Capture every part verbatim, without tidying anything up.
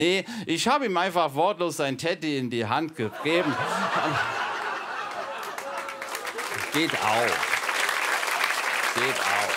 Nee, ich habe ihm einfach wortlos sein Teddy in die Hand gegeben. Geht auch. Geht auch.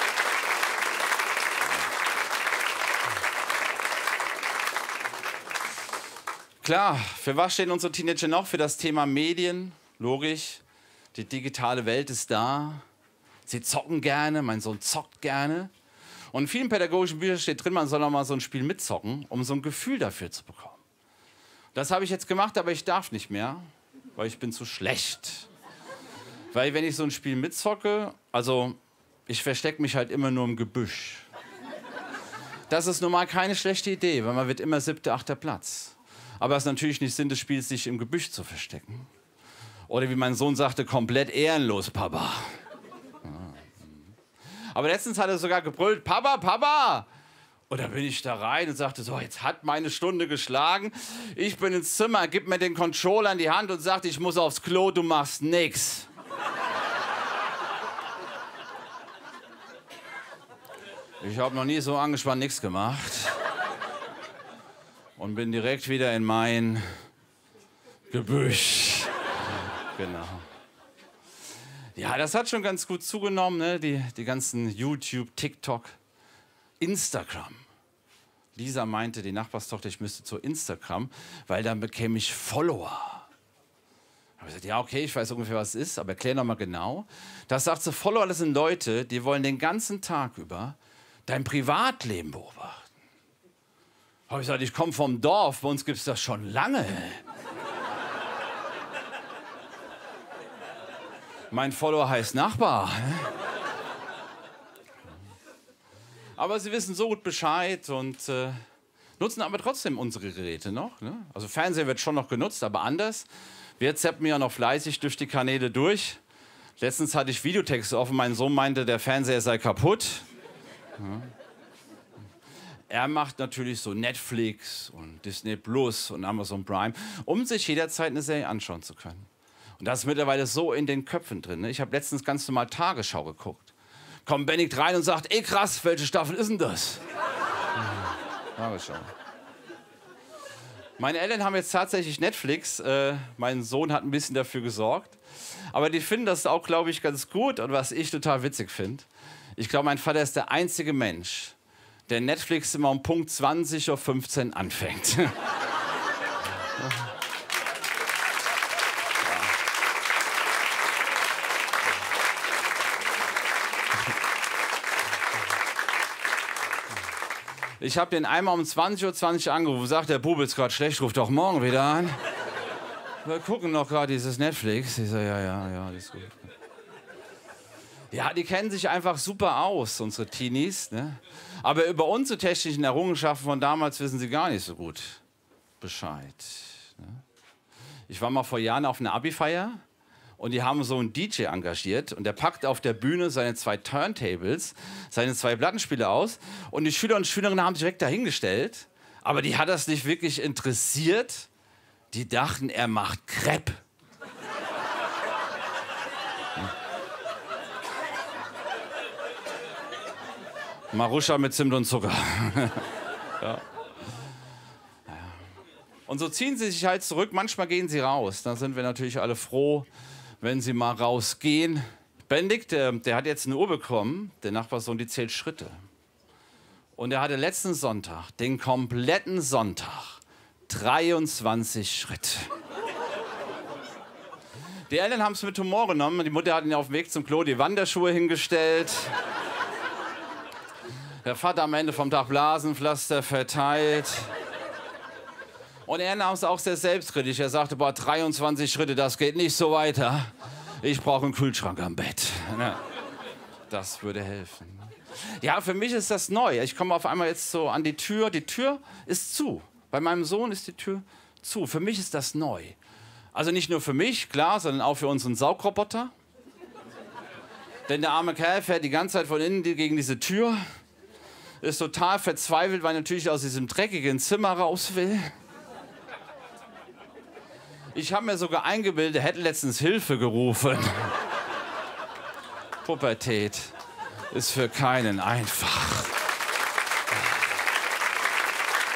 Klar, für was stehen unsere Teenager noch? Für das Thema Medien, logisch. Die digitale Welt ist da. Sie zocken gerne, mein Sohn zockt gerne. Und in vielen pädagogischen Büchern steht drin, man soll auch mal so ein Spiel mitzocken, um so ein Gefühl dafür zu bekommen. Das habe ich jetzt gemacht, aber ich darf nicht mehr, weil ich bin zu schlecht. Weil wenn ich so ein Spiel mitzocke, also ich verstecke mich halt immer nur im Gebüsch. Das ist normal keine schlechte Idee, weil man wird immer siebter, achter Platz. Aber es ist natürlich nicht Sinn des Spiels, sich im Gebüsch zu verstecken. Oder wie mein Sohn sagte, komplett ehrenlos, Papa. Aber letztens hat er sogar gebrüllt, Papa, Papa! Und da bin ich da rein und sagte, so, jetzt hat meine Stunde geschlagen. Ich bin ins Zimmer, gib mir den Controller in die Hand und sagt, ich muss aufs Klo, du machst nix. Ich habe noch nie so angespannt nichts gemacht. Und bin direkt wieder in mein Gebüsch. Genau. Ja, das hat schon ganz gut zugenommen, ne? die, die ganzen YouTube, TikTok, Instagram. Lisa meinte, die Nachbarstochter, ich müsste zu Instagram, weil dann bekäme ich Follower. Da habe ich gesagt, ja, okay, ich weiß ungefähr, was es ist, aber erklär noch mal genau. Da sagt sie, Follower, das sind Leute, die wollen den ganzen Tag über dein Privatleben beobachten. Habe ich gesagt, ich komme vom Dorf, bei uns gibt es das schon lange. Mein Follower heißt Nachbar. Aber sie wissen so gut Bescheid und äh, nutzen aber trotzdem unsere Geräte noch. Ne? Also Fernseher wird schon noch genutzt, aber anders. Wir zappen ja noch fleißig durch die Kanäle durch. Letztens hatte ich Videotext offen, mein Sohn meinte, der Fernseher sei kaputt. Ja. Er macht natürlich so Netflix und Disney Plus und Amazon Prime, um sich jederzeit eine Serie anschauen zu können. Und das ist mittlerweile so in den Köpfen drin. Ne? Ich habe letztens ganz normal Tagesschau geguckt. Kommt Benedikt rein und sagt, ey krass, welche Staffel ist denn das? Tagesschau. Meine Eltern haben jetzt tatsächlich Netflix. Äh, mein Sohn hat ein bisschen dafür gesorgt. Aber die finden das auch, glaube ich, ganz gut. Und was ich total witzig finde, ich glaube, mein Vater ist der einzige Mensch, der Netflix immer um Punkt zwanzig Uhr fünfzehn anfängt. Ich habe den einmal um zwanzig Uhr zwanzig angerufen, sagt, der Bube ist gerade schlecht, ruft doch morgen wieder an. Wir gucken noch gerade dieses Netflix. Ich so, ja, ja, ja, das ist gut. Ja, die kennen sich einfach super aus, unsere Teenies. Ne? Aber über unsere technischen Errungenschaften von damals wissen sie gar nicht so gut Bescheid. Ne? Ich war mal vor Jahren auf einer Abi-Feier und die haben so einen D J engagiert und der packt auf der Bühne seine zwei Turntables, seine zwei Plattenspieler aus und die Schüler und Schülerinnen haben sich direkt dahingestellt, aber die hat das nicht wirklich interessiert. Die dachten, er macht Crepe. Maruscha mit Zimt und Zucker. Ja. Und so ziehen sie sich halt zurück. Manchmal gehen sie raus. Da sind wir natürlich alle froh, wenn sie mal rausgehen. Benedikt, der, der hat jetzt eine Uhr bekommen. Der Nachbarsohn, die zählt Schritte. Und er hatte letzten Sonntag, den kompletten Sonntag, dreiundzwanzig Schritte. Die Eltern haben es mit Humor genommen. Die Mutter hat ihn auf dem Weg zum Klo die Wanderschuhe hingestellt. Der Vater am Ende vom Tag Blasenpflaster verteilt. Und er nahm es auch sehr selbstkritisch. Er sagte, boah, dreiundzwanzig Schritte, das geht nicht so weiter. Ich brauche einen Kühlschrank am Bett. Das würde helfen. Ja, für mich ist das neu. Ich komme auf einmal jetzt so an die Tür. Die Tür ist zu. Bei meinem Sohn ist die Tür zu. Für mich ist das neu. Also nicht nur für mich, klar, sondern auch für unseren Saugroboter. Denn der arme Kerl fährt die ganze Zeit von innen gegen diese Tür. Ist total verzweifelt, weil er natürlich aus diesem dreckigen Zimmer raus will. Ich habe mir sogar eingebildet, er hätte letztens Hilfe gerufen. Pubertät ist für keinen einfach.